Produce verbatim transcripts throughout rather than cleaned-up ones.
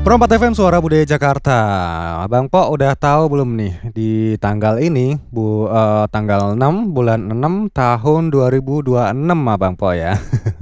Perompak F M Suara Budaya Jakarta. Abang Po udah tahu belum nih di tanggal ini bu eee, tanggal enam bulan enam tahun dua ribu dua puluh enam Abang Po ya.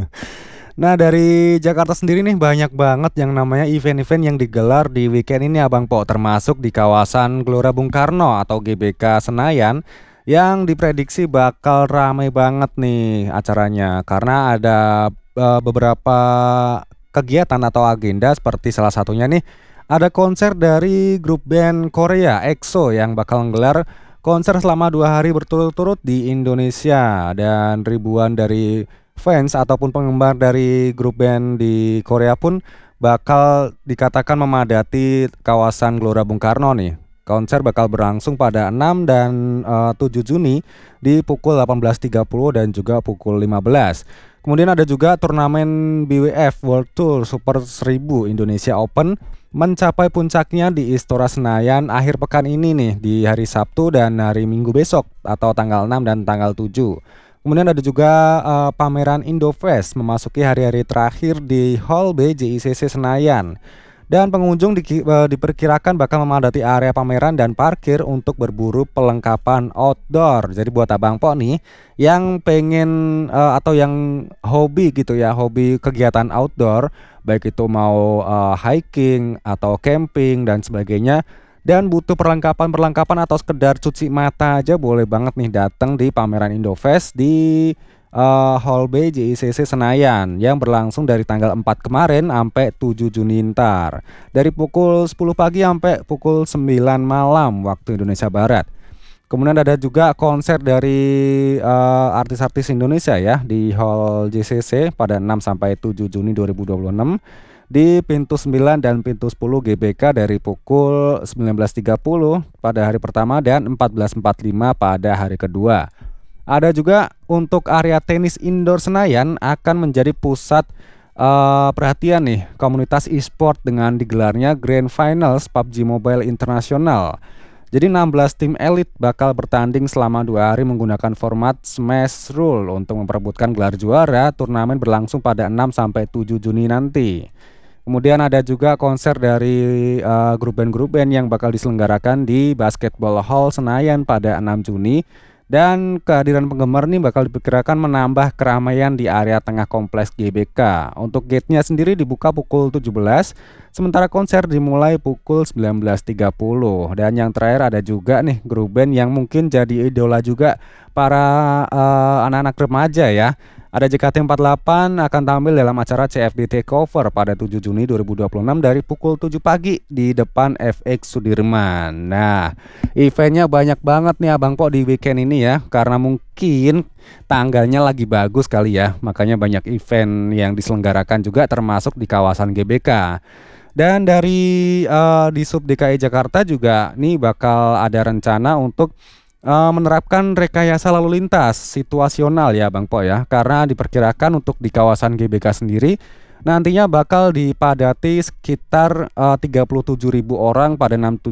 Nah, dari Jakarta sendiri nih banyak banget yang namanya event-event yang digelar di weekend ini Abang Po, termasuk di kawasan Gelora Bung Karno atau G B K Senayan yang diprediksi bakal ramai banget nih acaranya karena ada eee, beberapa kegiatan atau agenda seperti salah satunya nih ada konser dari grup band Korea EXO yang bakal menggelar konser selama dua hari berturut-turut di Indonesia dan ribuan dari fans ataupun penggemar dari grup band di Korea pun bakal dikatakan memadati kawasan Gelora Bung Karno nih. Konser bakal berlangsung pada enam dan eh, tujuh Juni di pukul delapan belas tiga puluh dan juga pukul lima belas. Kemudian ada juga turnamen B W F World Tour Super seribu Indonesia Open mencapai puncaknya di Istora Senayan akhir pekan ini nih di hari Sabtu dan hari Minggu besok atau tanggal enam dan tanggal tujuh. Kemudian ada juga uh, pameran Indofest memasuki hari-hari terakhir di Hall B J I C C Senayan. Dan pengunjung di, uh, diperkirakan bakal memadati area pameran dan parkir untuk berburu pelengkapan outdoor. Jadi buat Abang Po nih yang pengen uh, atau yang hobi gitu ya, hobi kegiatan outdoor, baik itu mau uh, hiking atau camping dan sebagainya, dan butuh perlengkapan-perlengkapan atau sekedar cuci mata aja, boleh banget nih datang di pameran Indofest di uh, Hall B J I C C Senayan yang berlangsung dari tanggal empat kemarin sampai tujuh Juni ntar. Dari pukul sepuluh pagi sampai pukul sembilan malam waktu Indonesia Barat. Kemudian ada juga konser dari uh, artis-artis Indonesia ya di Hall J C C pada enam sampai tujuh Juni dua ribu dua puluh enam di pintu sembilan dan pintu sepuluh G B K dari pukul sembilan belas tiga puluh pada hari pertama dan empat belas empat puluh lima pada hari kedua. Ada juga untuk area tenis indoor Senayan akan menjadi pusat uh, perhatian nih komunitas e-sport dengan digelarnya Grand Finals P U B G Mobile International. Jadi enam belas tim elit bakal bertanding selama dua hari menggunakan format Smash Rule untuk memperebutkan gelar juara. Turnamen berlangsung pada enam sampai tujuh Juni nanti. Kemudian ada juga konser dari uh, grup band-grup band yang bakal diselenggarakan di Basketball Hall Senayan pada enam Juni. Dan kehadiran penggemar nih bakal diperkirakan menambah keramaian di area tengah kompleks G B K. Untuk gate-nya sendiri dibuka pukul tujuh belas, sementara konser dimulai pukul sembilan belas tiga puluh. Dan yang terakhir ada juga nih grup band yang mungkin jadi idola juga para uh, anak-anak remaja ya. Ada J K T empat puluh delapan akan tampil dalam acara C F D Takeover pada tujuh Juni dua ribu dua puluh enam dari pukul tujuh pagi di depan F X Sudirman. Nah, eventnya banyak banget nih Abang Po di weekend ini ya, karena mungkin tanggalnya lagi bagus kali ya, makanya banyak event yang diselenggarakan juga termasuk di kawasan G B K. Dan dari uh, di Sub D K I Jakarta juga nih bakal ada rencana untuk Uh, menerapkan rekayasa lalu lintas situasional ya Bang Po ya, karena diperkirakan untuk di kawasan G B K sendiri nantinya bakal dipadati sekitar uh, tiga puluh tujuh ribu orang pada enam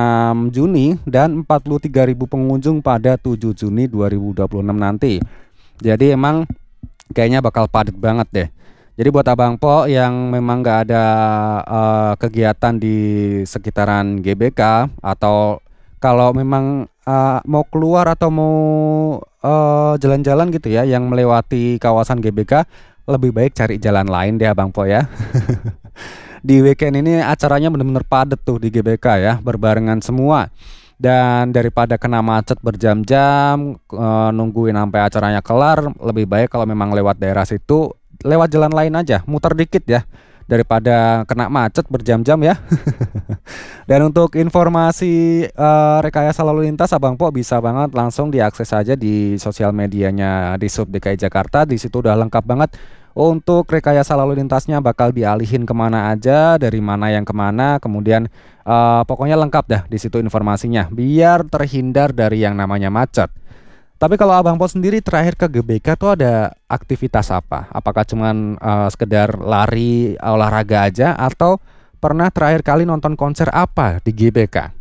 Juni dan empat puluh tiga ribu pengunjung pada tujuh Juni dua ribu dua puluh enam nanti. Jadi emang kayaknya bakal padat banget deh. Jadi buat Abang Po yang memang gak ada uh, kegiatan di sekitaran G B K atau kalau memang uh, mau keluar atau mau uh, jalan-jalan gitu ya yang melewati kawasan G B K, lebih baik cari jalan lain deh Abang Po ya. Di weekend ini acaranya benar-benar padat tuh di G B K ya, berbarengan semua. Dan daripada kena macet berjam-jam uh, nungguin sampai acaranya kelar, lebih baik kalau memang lewat daerah situ lewat jalan lain aja, muter dikit ya, daripada kena macet berjam-jam ya. Dan untuk informasi uh, rekayasa lalu lintas Abang Po bisa banget langsung diakses aja di sosial medianya di Sub D K I Jakarta. Di situ udah lengkap banget untuk rekayasa lalu lintasnya, bakal dialihin kemana aja, dari mana yang kemana, kemudian uh, pokoknya lengkap dah di situ informasinya biar terhindar dari yang namanya macet. Tapi kalau Abang Po sendiri terakhir ke G B K tuh ada aktivitas apa? Apakah cuman uh, sekedar lari olahraga aja atau pernah terakhir kali nonton konser apa di G B K?